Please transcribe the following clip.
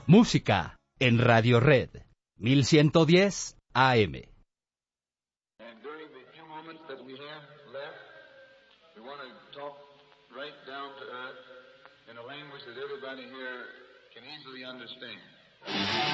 Música en Radio Red 1110 AM. And during the few moments that we have left, we want to talk right down to earth in a language that everybody here can easily understand.